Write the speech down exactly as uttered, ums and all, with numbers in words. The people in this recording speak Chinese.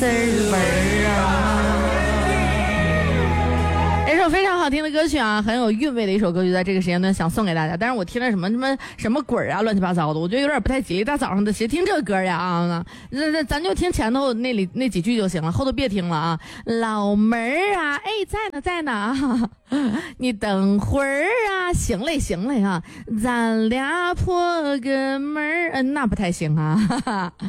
滋味儿啊。一首非常好听的歌曲啊，很有韵味的一首歌曲，在这个时间段想送给大家。但是我听了什么什么什么鬼啊，乱七八糟的，我觉得有点不太吉利。大早上的谁听这个歌呀啊？那那咱就听前头那里那几句就行了，后头别听了啊。老妹儿啊，哎，在呢在呢啊，你等会儿啊，行嘞行嘞啊，咱俩破个门儿，嗯，那不太行啊。哈哈